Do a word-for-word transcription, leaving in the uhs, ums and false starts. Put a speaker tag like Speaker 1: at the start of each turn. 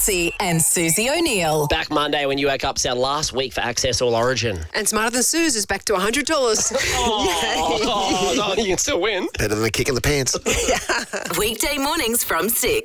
Speaker 1: Matsy and Susie O'Neill.
Speaker 2: Back Monday when you woke up, it's our last week for Access All Origin.
Speaker 3: And Smarter Than Suze is back to one hundred dollars.
Speaker 2: Oh, oh, no, you can still win.
Speaker 4: Better than a kick in the pants.
Speaker 1: Weekday mornings from six.